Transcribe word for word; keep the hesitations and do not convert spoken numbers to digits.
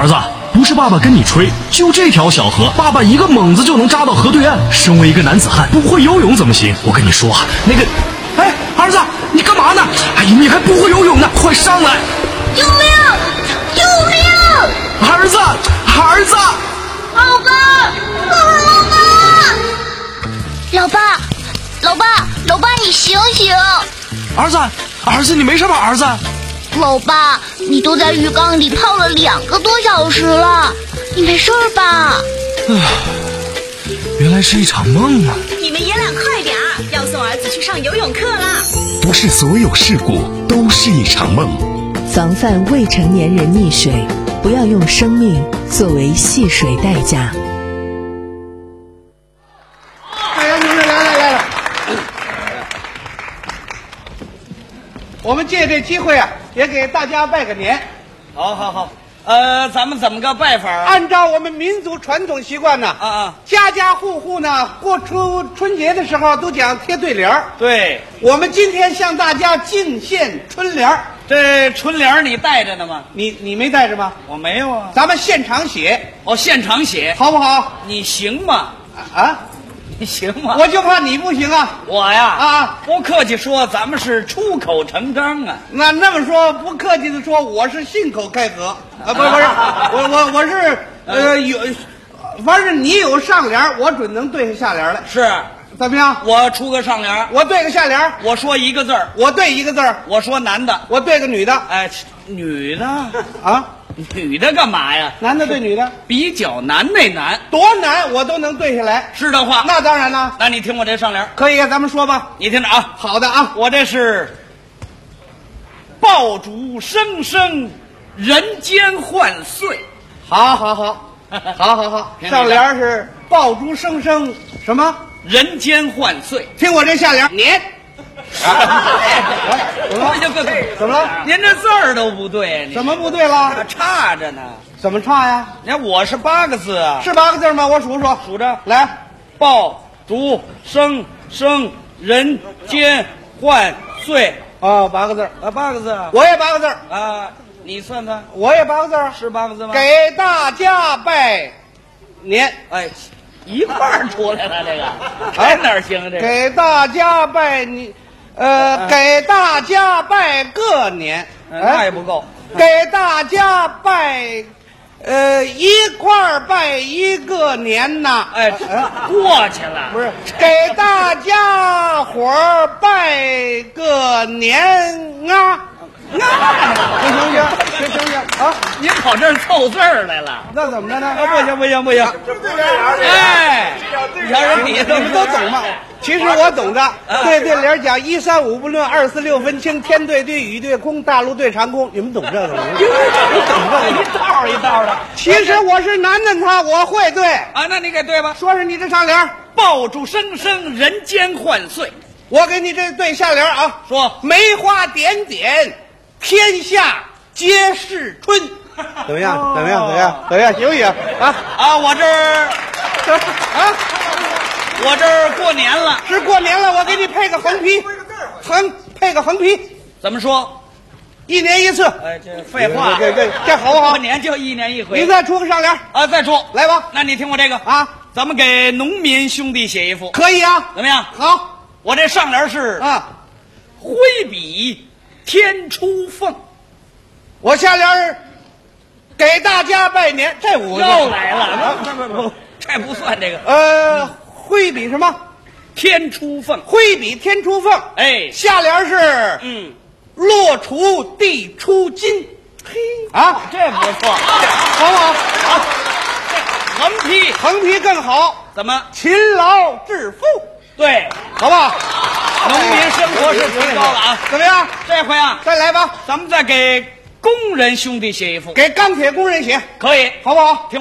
儿子，不是爸爸跟你吹，就这条小河，爸爸一个猛子就能扎到河对岸。身为一个男子汉，不会游泳怎么行？我跟你说，那个，哎，儿子，你干嘛呢？哎呀，你还不会游泳呢，快上来！ 救命！救命！ 儿子，儿子！ 老爸，老爸！老爸，老爸，老爸，你醒醒！ 儿子，儿子，你没事吧？儿子。 老爸，你都在浴缸里泡了两个多小时了，你没事吧？ 原来是一场梦啊！ 你们爷俩快点儿，要送儿子去上游泳课啦！ 不是所有事故都是一场梦。 防范未成年人溺水，不要用生命作为戏水代价。 来来来来来来，我们借这机会啊，也给大家拜个年。 好好好，呃，咱们怎么个拜法啊？ 按照我们民族传统习惯呢， 啊啊， 家家户户呢过出春节的时候都讲贴对联儿。 对， 我们今天向大家敬献春联儿。 这春联你带着呢吗？ 你你没带着吗？ 我没有啊。 咱们现场写， 哦，现场写， 好不好？ 你行吗？ 啊， 你行吗？ 我就怕你不行啊！ 我呀， 啊， 不客气说，咱们是出口成章啊。 那那么说，不客气的说，我是信口开河啊！不是不是，我我我是呃有，反正你有上联，我准能对下下联来。 是， 怎么样？ 我出个上联， 我对个下联， 我说一个字儿， 我对一个字儿， 我说男的， 我对个女的。 哎，女的啊， 女的干嘛呀？ 男的对女的， 比较难那难， 多难我都能对下来。 是的话， 那当然了。 那你听我这上联， 可以啊，咱们说吧。 你听着啊。 好的啊， 我这是爆竹声声，人间换岁。 好好好，好好好。上联是爆竹声声什么？ 人间换岁。 听我这下联，年。怎么了？怎么了？ 您这字儿都不对， 怎么不对了？ 差着呢。 怎么差呀？ 你看我是八个字啊， 是八个字吗？我数数， 数着来， 爆竹声声，人间换岁。 哦，八个字啊，八个字啊， 我也八个字啊，你算算， 我也八个字是八个字吗？ 给大家拜年。 哎，一块儿出来了，这个还哪儿行这个？ 给大家拜年，呃， 啊给大家拜个年， 那也不够。 给大家拜，呃，一块儿拜一个年呐。 哎，过去了， 不是给大家伙儿拜个年啊。那行不行？行行行啊！ 您跑这儿凑字儿来了？ 那怎么着呢？ 啊，不行不行不行！哎，你瞧人底下你们都懂吗？其实我懂的。对对联讲一三五不论，二四六分清，天对地，雨对空，大陆对长空。你们懂这个吗？你懂这个？ 一道一道的。 其实我是男的，他我会对啊，那你给对吧？ 说是你这上联， 爆竹声声，人间换岁。 我给你这对下联啊， 说梅花点点。天下皆是春，怎么样？怎么样？怎么样？怎么样？行不行？啊啊！我这儿啊， 我这儿过年了， 是过年了，我给你配个横批，横配个横批， 怎么说？ 一年一次。 哎，这废话， 这这这好不好？ 过年就一年一回。 你再出个上联啊，再出来吧。 那你听我这个啊， 咱们给农民兄弟写一副， 可以啊， 怎么样？ 好， 我这上联是啊， 挥笔天出凤， 我下联儿给大家拜年，这五个又来了，不不不，这不算这个。 呃，挥笔什么？ 天出凤， 挥笔天出凤。 哎， 下联是嗯， 落锄地出金。 嘿啊， 这不错， 好不好？好， 横批横批更好。 怎么？ 勤劳致富。 对， 好不好？ 农民生活是提高了啊！ 怎么样？ 这回啊， 再来吧， 咱们再给工人兄弟写一副， 给钢铁工人写， 可以， 好不好？